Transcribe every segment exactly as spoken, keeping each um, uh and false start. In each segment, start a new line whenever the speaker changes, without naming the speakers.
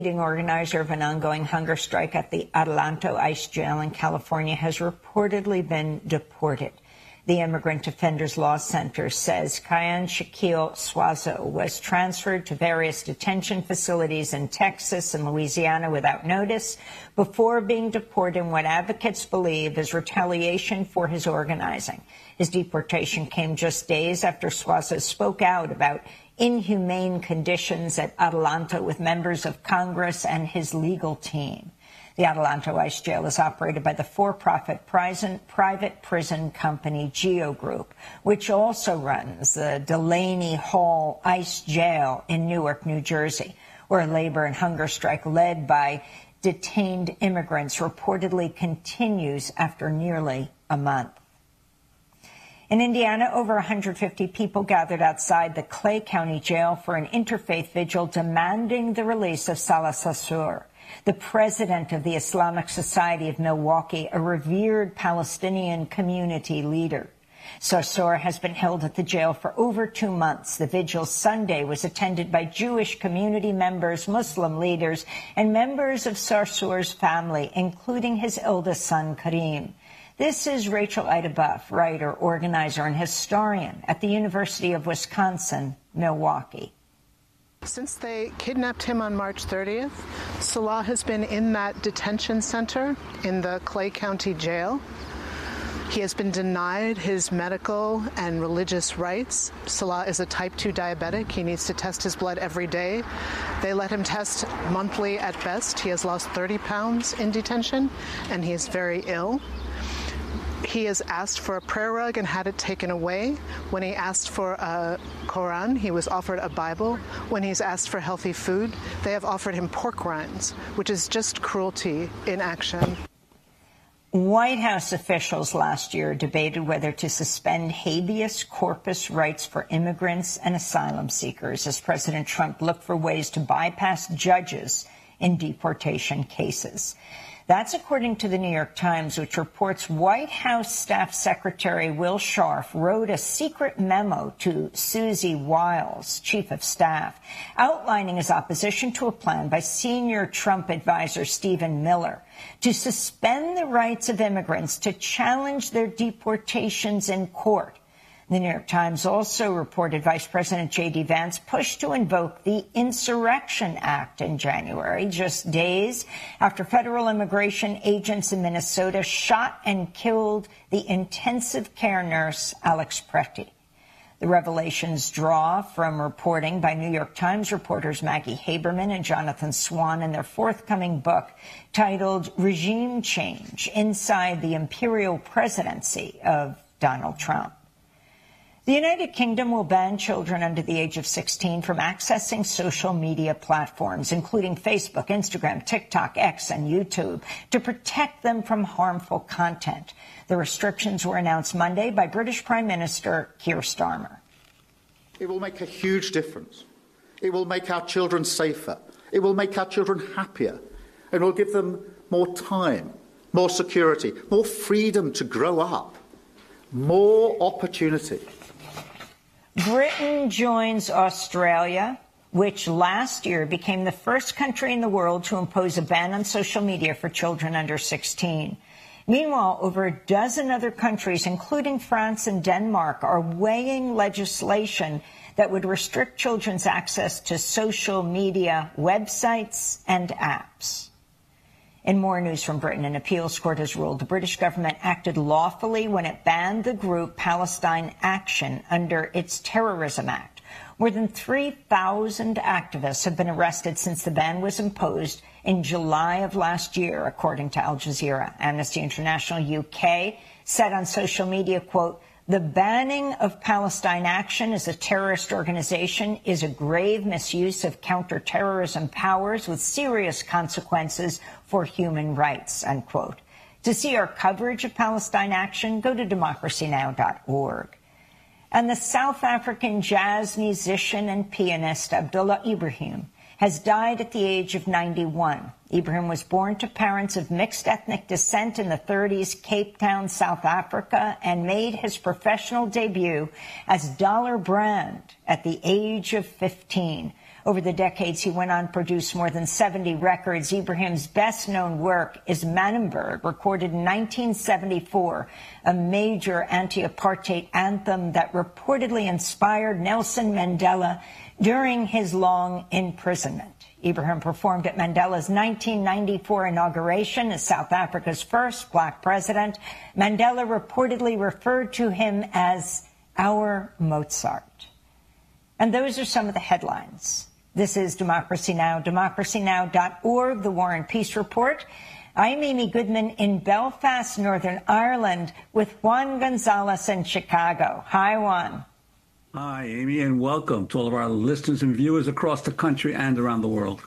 leading organizer of an ongoing hunger strike at the Adelanto ICE jail in California, has reportedly been deported. The Immigrant Defenders Law Center says Kayan Shaquille Suazo was transferred to various detention facilities in Texas and Louisiana without notice before being deported in what advocates believe is retaliation for his organizing. His deportation came just days after Suazo spoke out about inhumane conditions at Adelanto with members of Congress and his legal team. The Adelanto ICE jail is operated by the for-profit private prison company Geo Group, which also runs the Delaney Hall ICE jail in Newark, New Jersey, where a labor and hunger strike led by detained immigrants reportedly continues after nearly a month. In Indiana, over one hundred fifty people gathered outside the Clay County Jail for an interfaith vigil demanding the release of Salah Sarsour, the president of the Islamic Society of Milwaukee, a revered Palestinian community leader. Sarsour has been held at the jail for over two months. The vigil Sunday was attended by Jewish community members, Muslim leaders, and members of Sarsour's family, including his eldest son, Karim. This is Rachel Ida Buff, writer, organizer, and historian at the University of Wisconsin-Milwaukee.
Since they kidnapped him on March thirtieth, Salah has been in that detention center in the Clay County Jail. He has been denied his medical and religious rights. Salah is a type two diabetic. He needs to test his blood every day. They let him test monthly at best. He has lost thirty pounds in detention, and he is very ill. He has asked for a prayer rug and had it taken away. When he asked for a Quran, he was offered a Bible. When he's asked for healthy food, they have offered him pork rinds, which is just cruelty in action.
White House officials last year debated whether to suspend habeas corpus rights for immigrants and asylum seekers as President Trump looked for ways to bypass judges in deportation cases. That's according to the New York Times, which reports White House Staff Secretary Will Scharf wrote a secret memo to Susie Wiles, Chief of Staff, outlining his opposition to a plan by senior Trump advisor Stephen Miller to suspend the rights of immigrants to challenge their deportations in court. The New York Times also reported Vice President J D Vance pushed to invoke the Insurrection Act in January, just days after federal immigration agents in Minnesota shot and killed the intensive care nurse Alex Preti. The revelations draw from reporting by New York Times reporters Maggie Haberman and Jonathan Swan in their forthcoming book titled Regime Change: Inside the Imperial Presidency of Donald Trump. The United Kingdom will ban children under the age of sixteen from accessing social media platforms, including Facebook, Instagram, TikTok, X, and YouTube, to protect them from harmful content. The restrictions were announced Monday by British Prime Minister Keir Starmer.
It will make a huge difference. It will make our children safer. It will make our children happier. And it will give them more time, more security, more freedom to grow up, more opportunity.
Britain joins Australia, which last year became the first country in the world to impose a ban on social media for children under sixteen. Meanwhile, over a dozen other countries, including France and Denmark, are weighing legislation that would restrict children's access to social media websites and apps. In more news from Britain, an appeals court has ruled the British government acted lawfully when it banned the group Palestine Action under its Terrorism Act. More than three thousand activists have been arrested since the ban was imposed in July of last year, according to Al Jazeera. Amnesty International U K said on social media, quote, "The banning of Palestine Action as a terrorist organization is a grave misuse of counterterrorism powers with serious consequences for human rights," unquote. To see our coverage of Palestine Action, go to democracy now dot org. And the South African jazz musician and pianist Abdullah Ibrahim has died at the age of ninety-one. Ibrahim was born to parents of mixed ethnic descent in the thirties, Cape Town, South Africa, and made his professional debut as Dollar Brand at the age of fifteen. Over the decades, he went on to produce more than seventy records. Ibrahim's best-known work is Manenberg, recorded in nineteen seventy-four, a major anti-apartheid anthem that reportedly inspired Nelson Mandela during his long imprisonment. Ibrahim performed at Mandela's nineteen ninety-four inauguration as South Africa's first black president. Mandela reportedly referred to him as our Mozart. And those are some of the headlines. This is Democracy Now!, democracy now dot org, the War and Peace Report. I'm Amy Goodman in Belfast, Northern Ireland, with Juan Gonzalez in Chicago. Hi, Juan.
Hi, Amy, and welcome to all of our listeners and viewers across the country and around the world.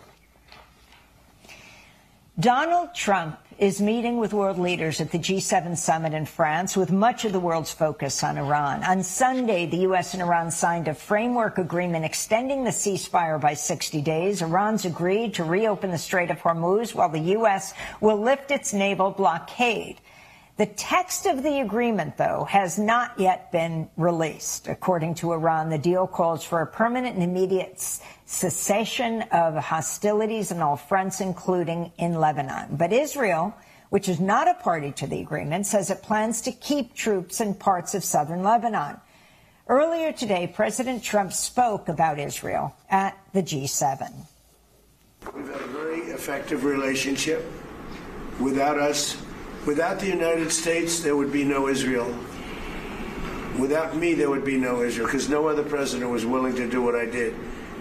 Donald Trump is meeting with world leaders at the G seven summit in France, with much of the world's focus on Iran. On Sunday, the U S and Iran signed a framework agreement extending the ceasefire by sixty days. Iran's agreed to reopen the Strait of Hormuz, while the U S will lift its naval blockade. The text of the agreement, though, has not yet been released. According to Iran, the deal calls for a permanent and immediate cessation of hostilities on all fronts, including in Lebanon. But Israel, which is not a party to the agreement, says it plans to keep troops in parts of southern Lebanon. Earlier today, President Trump spoke about Israel at the G seven.
We've had a very effective relationship. Without us, Without the United States, there would be no Israel. Without me, there would be no Israel, because no other president was willing to do what I did.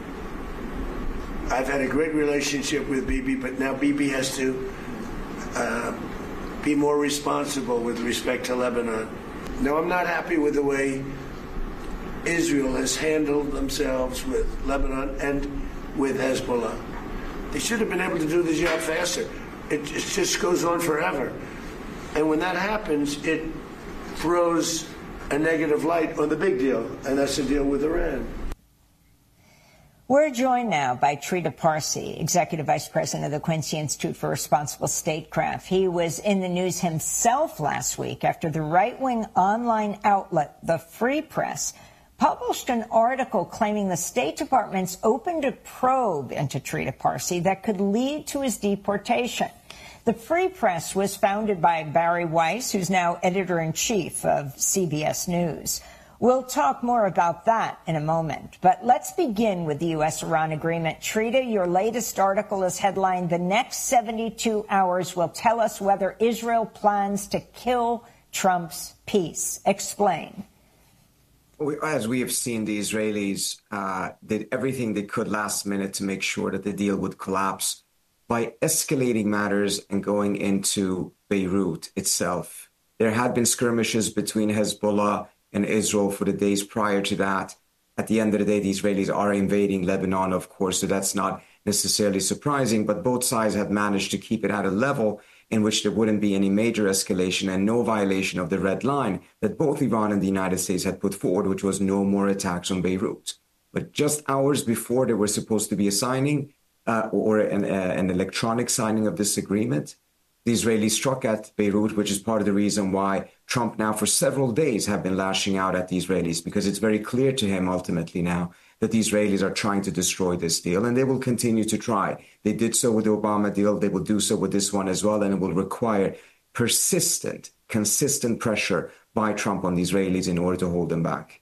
I've had a great relationship with Bibi, but now Bibi has to uh, be more responsible with respect to Lebanon. No, I'm not happy with the way Israel has handled themselves with Lebanon and with Hezbollah. They should have been able to do the job faster. It, it just goes on forever. And when that happens, it throws a negative light on the big deal, and that's the deal with Iran.
We're joined now by Trita Parsi, Executive Vice President of the Quincy Institute for Responsible Statecraft. He was in the news himself last week after the right-wing online outlet, The Free Press, published an article claiming the State Department's opened a probe into Trita Parsi that could lead to his deportation. The Free Press was founded by Barry Weiss, who's now editor-in-chief of C B S News. We'll talk more about that in a moment. But let's begin with the U S Iran agreement. Trita, your latest article is headlined, "The next seventy-two hours will tell us whether Israel plans to kill Trump's peace." Explain.
As we have seen, the Israelis uh, did everything they could last minute to make sure that the deal would collapse by escalating matters and going into Beirut itself. There had been skirmishes between Hezbollah and Israel for the days prior to that. At the end of the day, the Israelis are invading Lebanon, of course, so that's not necessarily surprising, but both sides have managed to keep it at a level in which there wouldn't be any major escalation and no violation of the red line that both Iran and the United States had put forward, which was no more attacks on Beirut. But just hours before there was supposed to be a signing, Uh, or an, uh, an electronic signing of this agreement, the Israelis struck at Beirut, which is part of the reason why Trump now for several days have been lashing out at the Israelis, because it's very clear to him ultimately now that the Israelis are trying to destroy this deal, and they will continue to try. They did so with the Obama deal. They will do so with this one as well, and it will require persistent, consistent pressure by Trump on the Israelis in order to hold them back.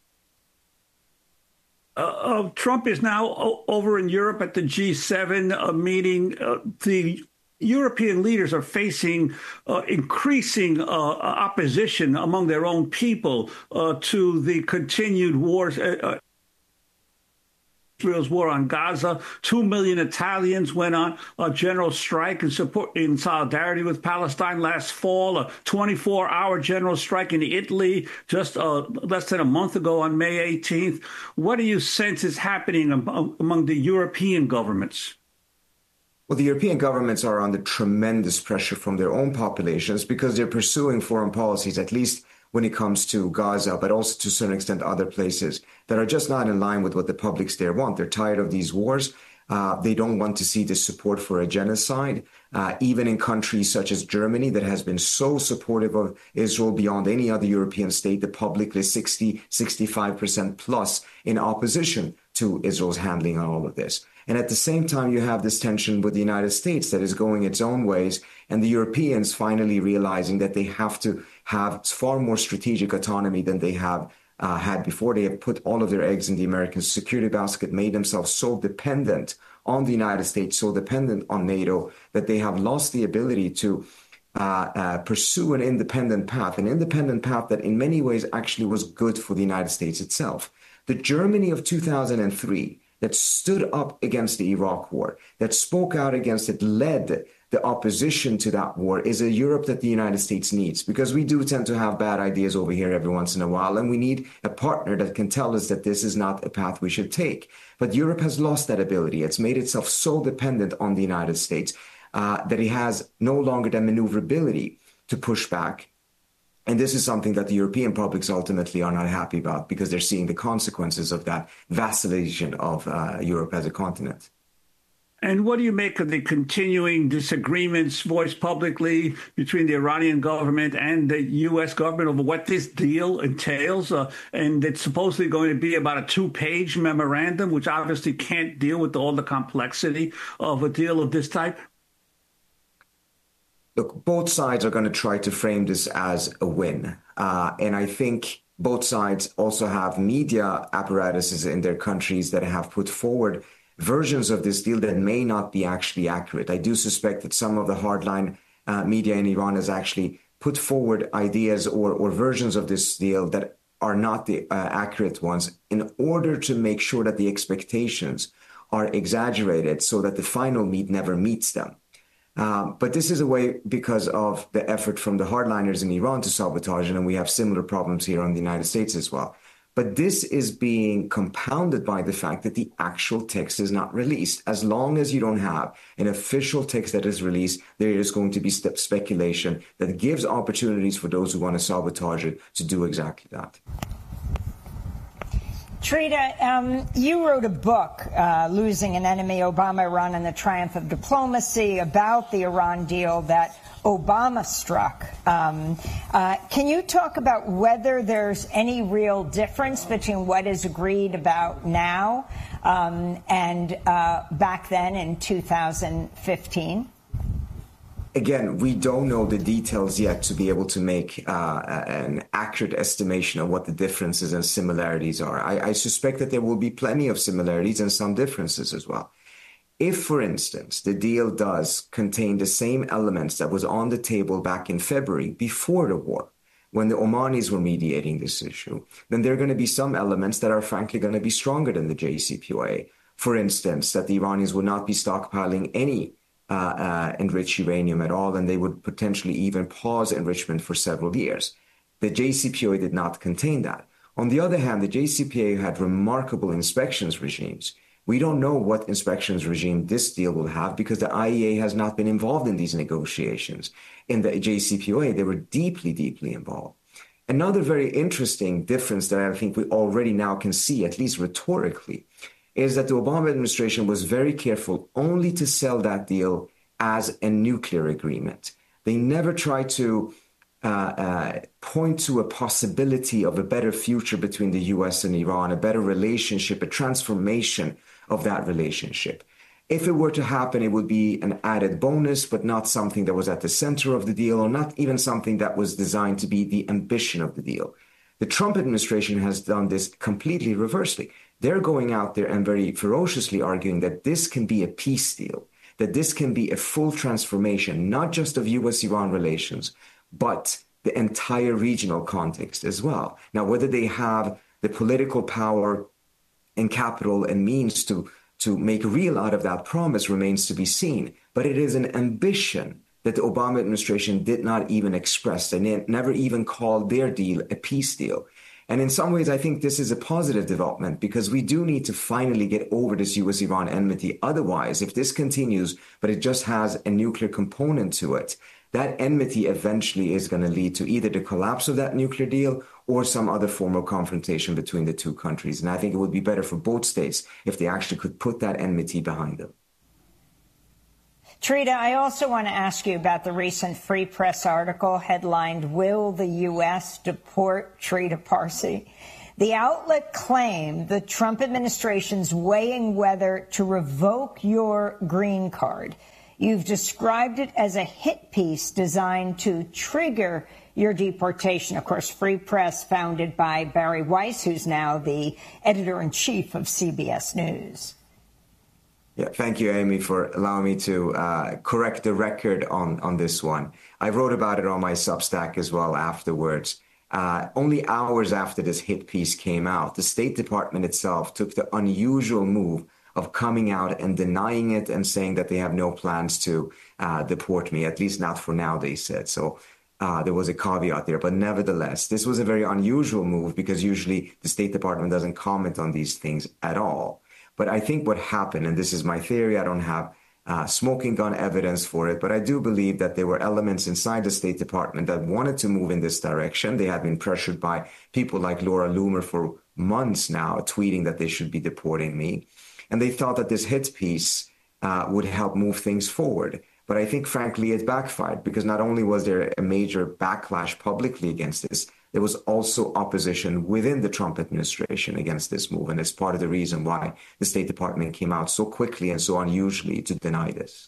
Uh, uh, Trump is now o- over in Europe at the G seven uh, meeting. Uh, the European leaders are facing uh, increasing uh, opposition among their own people uh, to the continued wars. Uh, uh, Israel's war on Gaza. Two million Italians went on a general strike in support, in solidarity with Palestine last fall. A twenty-four hour general strike in Italy just uh, less than a month ago on May eighteenth. What do you sense is happening am- among the European governments?
Well, the European governments are under tremendous pressure from their own populations because they're pursuing foreign policies, at least when it comes to Gaza, but also to a certain extent other places that are just not in line with what the publics there want. They're tired of these wars. Uh, they don't want to see the support for a genocide, uh, even in countries such as Germany that has been so supportive of Israel beyond any other European state. The public is sixty, sixty-five percent plus in opposition to Israel's handling on all of this. And at the same time, you have this tension with the United States that is going its own ways, and the Europeans finally realizing that they have to have far more strategic autonomy than they have uh, had before. They have put all of their eggs in the American security basket, made themselves so dependent on the United States, so dependent on NATO, that they have lost the ability to uh, uh, pursue an independent path, an independent path that in many ways actually was good for the United States itself. The Germany of two thousand three that stood up against the Iraq war, that spoke out against it, led the opposition to that war, is a Europe that the United States needs, because we do tend to have bad ideas over here every once in a while, and we need a partner that can tell us that this is not a path we should take. But Europe has lost that ability. It's made itself so dependent on the United States uh, that it has no longer the maneuverability to push back. And this is something that the European publics ultimately are not happy about, because they're seeing the consequences of that vacillation of uh, Europe as a continent.
And what do you make of the continuing disagreements voiced publicly between the Iranian government and the U S government over what this deal entails? Uh, and it's supposedly going to be about a two-page memorandum, which obviously can't deal with all the complexity of a deal of this type.
Look, both sides are going to try to frame this as a win. Uh, and I think both sides also have media apparatuses in their countries that have put forward versions of this deal that may not be actually accurate. I do suspect that some of the hardline uh, media in Iran has actually put forward ideas or, or versions of this deal that are not the uh, accurate ones, in order to make sure that the expectations are exaggerated so that the final meet never meets them. Um, but this is a way because of the effort from the hardliners in Iran to sabotage it, and we have similar problems here in the United States as well. But this is being compounded by the fact that the actual text is not released. As long as you don't have an official text that is released, there is going to be speculation that gives opportunities for those who want to sabotage it to do exactly that.
Trita, um, you wrote a book, uh, Losing an Enemy, Obama, Iran, and the Triumph of Diplomacy, about the Iran deal that Obama struck. Um, uh, can you talk about whether there's any real difference between what is agreed about now um, and uh, back then in two thousand fifteen?
Again, we don't know the details yet to be able to make uh, an accurate estimation of what the differences and similarities are. I, I suspect that there will be plenty of similarities and some differences as well. If, for instance, the deal does contain the same elements that was on the table back in February before the war, when the Omanis were mediating this issue, then there are going to be some elements that are frankly going to be stronger than the J C P O A. For instance, that the Iranians would not be stockpiling any Uh, uh, enriched uranium at all, and they would potentially even pause enrichment for several years. The J C P O A did not contain that. On the other hand, the J C P O A had remarkable inspections regimes. We don't know what inspections regime this deal will have, because the I E A has not been involved in these negotiations. In the J C P O A, they were deeply, deeply involved. Another very interesting difference that I think we already now can see, at least rhetorically, is that the Obama administration was very careful only to sell that deal as a nuclear agreement. They never tried to uh, uh, point to a possibility of a better future between the U S and Iran, a better relationship, a transformation of that relationship. If it were to happen, it would be an added bonus, but not something that was at the center of the deal, or not even something that was designed to be the ambition of the deal. The Trump administration has done this completely reversely. They're going out there and very ferociously arguing that this can be a peace deal, that this can be a full transformation, not just of U S Iran relations, but the entire regional context as well. Now, whether they have the political power and capital and means to, to make real out of that promise remains to be seen. But it is an ambition that the Obama administration did not even express. They never even called their deal a peace deal. And in some ways, I think this is a positive development, because we do need to finally get over this U S Iran enmity. Otherwise, if this continues, but it just has a nuclear component to it, that enmity eventually is going to lead to either the collapse of that nuclear deal or some other form of confrontation between the two countries. And I think it would be better for both states if they actually could put that enmity behind them.
Trita, I also want to ask you about the recent Free Press article headlined, "Will the U S deport Trita Parsi?" The outlet claimed the Trump administration's weighing whether to revoke your green card. You've described it as a hit piece designed to trigger your deportation. Of course, Free Press, founded by Bari Weiss, who's now the editor-in-chief of C B S News.
Yeah, thank you, Amy, for allowing me to uh, correct the record on, on this one. I wrote about it on my Substack as well afterwards. Uh, only hours after this hit piece came out, the State Department itself took the unusual move of coming out and denying it and saying that they have no plans to uh, deport me, at least not for now, they said. So uh, there was a caveat there. But nevertheless, this was a very unusual move because usually the State Department doesn't comment on these things at all. But I think what happened, and this is my theory, I don't have uh, smoking gun evidence for it, but I do believe that there were elements inside the State Department that wanted to move in this direction. They had been pressured by people like Laura Loomer for months now, tweeting that they should be deporting me. And they thought that this hit piece uh, would help move things forward. But I think, frankly, it backfired because not only was there a major backlash publicly against this, there was also opposition within the Trump administration against this move. And it's part of the reason why the State Department came out so quickly and so unusually to deny this.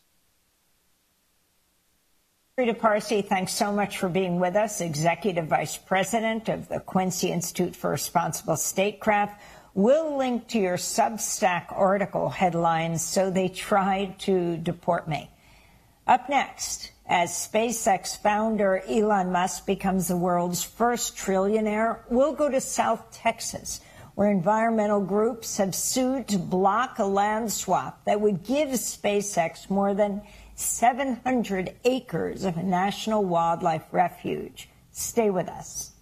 Rita Parsi, thanks so much for being with us, Executive Vice President of the Quincy Institute for Responsible Statecraft. We'll link to your Substack article headlines, "So They Tried to Deport Me." Up next, as SpaceX founder Elon Musk becomes the world's first trillionaire, we'll go to South Texas, where environmental groups have sued to block a land swap that would give SpaceX more than seven hundred acres of a national wildlife refuge. Stay with us.